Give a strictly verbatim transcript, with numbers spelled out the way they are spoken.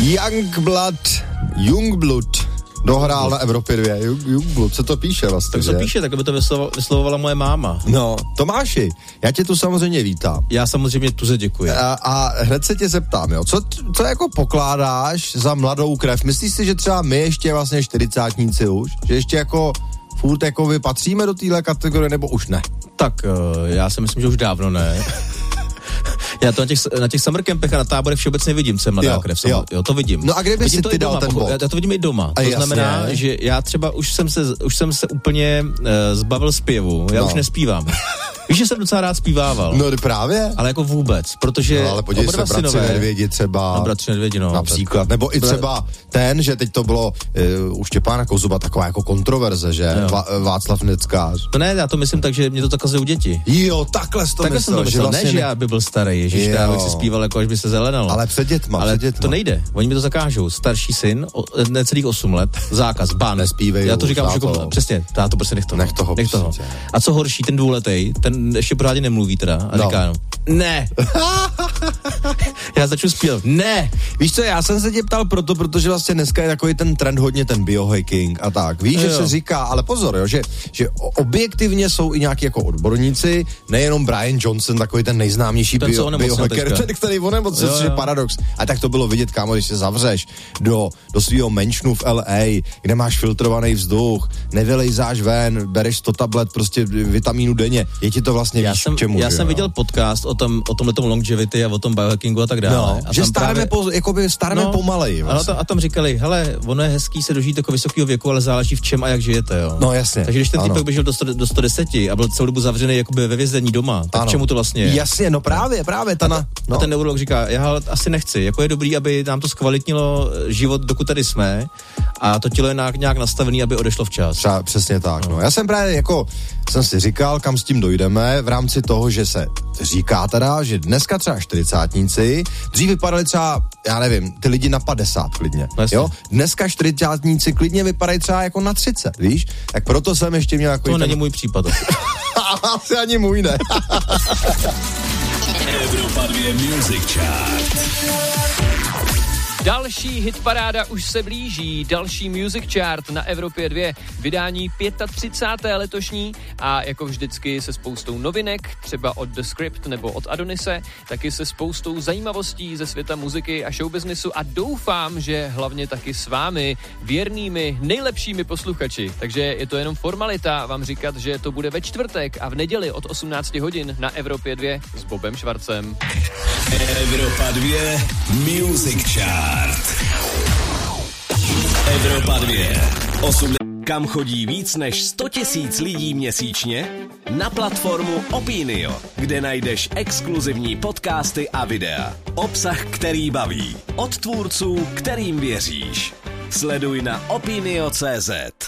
Youngblood, Youngblood dohrál na Evropě dvě. Youngblood, co to píše vlastně? Tak to píše, tak by to vyslovo, vyslovovala moje máma. No, Tomáši, já tě tu samozřejmě vítám. Já samozřejmě tuze děkuji. A, a hned se tě zeptám, jo, co, co jako pokládáš za mladou krev? Myslíš si, že třeba my ještě vlastně čtyřicátníci už, že ještě jako furt jako vy patříme do téhle kategorie, nebo už ne? Tak já si myslím, že už dávno ne. Já to na těch, na těch summer campech a na táborech všeobecně vidím, co je mladá jo, krev. Jo. jo, to vidím. No a kde by si ty dal doma, ten bod? Já to vidím i doma. A to jasně. znamená, že já třeba už jsem se, už jsem se úplně uh, zbavil zpěvu. Já no. už nespívám. Víš, že jsem docela rád zpívával. No právě. Ale jako vůbec, protože no, ale podívej se, Bratři synové, medvědi třeba. No, Bratři medvědi, no. Například. Tak. Nebo i třeba ten, že teď to bylo uh, u Štěpána Kouzuba taková jako kontroverze, že Va, Václav Neckář. To ne, já to myslím tak, že mě to zakazují děti. Jo, takhle jsi to takhle myslel. Jsem to myslel. Že vlastně ne, že já by byl starý, ježiš, já bych si zpíval, jako až by se zelenalo. Ale před dětma, Ale před dětma. to nejde, oni mi to zakážou. Starší syn, o, necelých osm let, zákaz, ban. Nespívej. Já to říkám, že jako, přesně, táto prostě nech toho. Nech toho, nech toho. A co horší, ten dvouletej, ten ještě pořádně nemluví teda a no. říká, no, ne. Já začnu zpívat, ne. Víš co, já jsem se tě ptal proto, protože vlastně dneska je takový ten trend hodně ten biohacking a tak. Víš, že se říká, ale pozor, jo, že, že objektivně jsou i nějaký jako odborníci, nejenom Brian Johnson, takový ten nejznámější ten, bio, biohacker, ten, který onemocnil, což je paradox. A tak to bylo vidět, kámo, když se zavřeš do, do svého mansionu v L A, kde máš filtrovaný vzduch, nevylejzáš ven, bereš sto tablet prostě vitamínu denně, je ti to vlastně já víš jsem, k čemu. Já jsem jo? viděl podcast o tom, o tomhletom longevity a o tom biohackingu a tak dále. No, a že starneme, právě, po, jakoby stareme no, pomaleji. Vlastně. A, a tam říkali, hele, ono je hezký se dožít jako vysokého věku, ale záleží v čem a jak žijete, jo. No jasně. Takže když ten týpek běžel do, sto, do sto deset a byl celou dobu zavřený jakoby ve vězení doma, tak ano. K čemu to vlastně je? Jasně, no právě, právě. Ta na, no. A ten neurolog říká, já asi nechci, jako je dobrý, aby nám to zkvalitnilo život, dokud tady jsme, a to tělo je nějak nastavený, aby odešlo včas. Třeba přesně tak, no. Já jsem právě jako, jsem si říkal, kam s tím dojdeme, v rámci toho, že se říká teda, že dneska třeba čtyřicátníci, dřív vypadali třeba, já nevím, ty lidi na padesát klidně, Jasně. jo? Dneska čtyřicátníci klidně vypadají třeba jako na třicet, víš? Tak proto jsem ještě měl jako... To není ten... můj případ. Asi ani můj ne. Evropa dvě Music Chart. Další hitparáda už se blíží, další Music Chart na Evropě dvě, vydání třicáté páté letošní a jako vždycky se spoustou novinek, třeba od The Script nebo od Adonise, taky se spoustou zajímavostí ze světa muziky a showbiznisu a doufám, že hlavně taky s vámi, věrnými, nejlepšími posluchači. Takže je to jenom formalita vám říkat, že to bude ve čtvrtek a v neděli od osmnáct hodin na Evropě dvě s Bobem Švarcem. Evropa dvě Music Chart. Evropa dvě. osm... Kam chodí víc než sto tisíc lidí měsíčně? Na platformu Opinio, kde najdeš exkluzivní podcasty a videa. Obsah, který baví. Od tvůrců, kterým věříš. Sleduj na opinio tečka cé zet.